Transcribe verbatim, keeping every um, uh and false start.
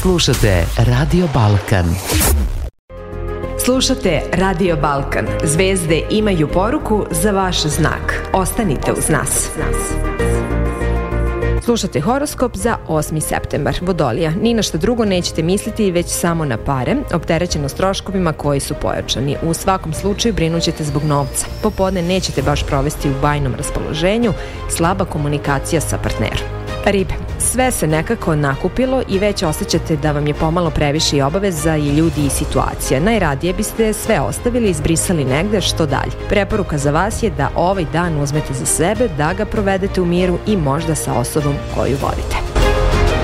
Slušate Radio Balkan. Slušate Radio Balkan. Zvezde imaju poruku za vaš znak. Ostanite uz nas. Slušate horoskop za osmi septembar. Vodolija. Ni na šta drugo nećete misliti, već samo na pare, opterećenost troškovima koji su pojačani. U svakom slučaju brinućete zbog novca. Popodne nećete baš provesti u bajnom raspoloženju, slaba komunikacija sa partnerom. Ribe. Sve se nekako nakupilo i već osjećate da vam je pomalo previše i obaveza i ljudi i situacija. Najradije biste sve ostavili i izbrisali negde što dalje. Preporuka za vas je da ovaj dan uzmete za sebe, da ga provedete u miru i možda sa osobom koju volite.